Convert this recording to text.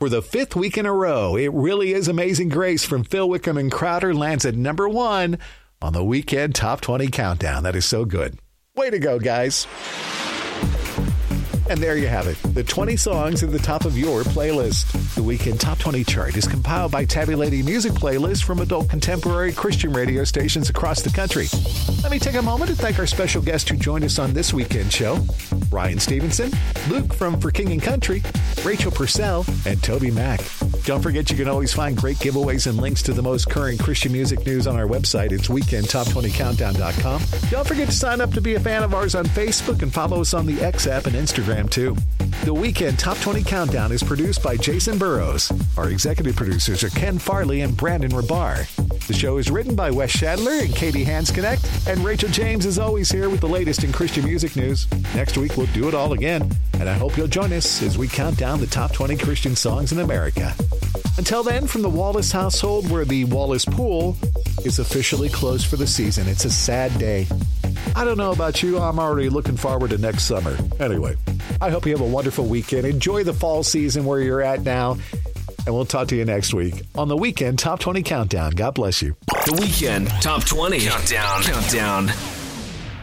For the 5th week in a row, It Really Is Amazing Grace from Phil Wickham and Crowder lands at number 1 on the Weekend Top 20 Countdown. That is so good. Way to go, guys. And there you have it, the 20 songs at the top of your playlist. The Weekend Top 20 chart is compiled by tabulating music playlists from adult contemporary Christian radio stations across the country. Let me take a moment to thank our special guest who joined us on this weekend show, Ryan Stevenson, Luke from For King and Country, Rachel Purcell, and Toby Mack. Don't forget you can always find great giveaways and links to the most current Christian music news on our website. It's weekendtop20countdown.com. Don't forget to sign up to be a fan of ours on Facebook and follow us on the X app and Instagram too. The Weekend Top 20 Countdown is produced by Jason Burrows. Our executive producers are Ken Farley and Brandon Rabar. The show is written by Wes Shadler and Katie Hansknecht, and Rachel James is always here with the latest in Christian music news. Next week, we'll do it all again, and I hope you'll join us as we count down the top 20 Christian songs in America. Until then, from the Wallace household, where the Wallace Pool is officially closed for the season. It's a sad day. I don't know about you, I'm already looking forward to next summer. Anyway, I hope you have a wonderful weekend. Enjoy the fall season where you're at now. And we'll talk to you next week on the Weekend Top 20 Countdown. God bless you. The Weekend Top 20 Countdown.